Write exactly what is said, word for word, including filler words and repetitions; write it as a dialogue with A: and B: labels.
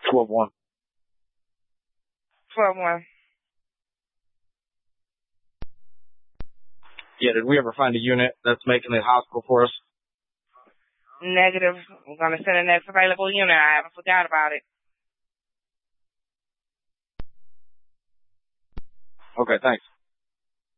A: twelve one.
B: twelve one.
A: Yeah, did we ever find a unit that's making it hospital for us?
B: Negative. I'm going to send the next available unit. I haven't forgot about it.
A: Okay, thanks.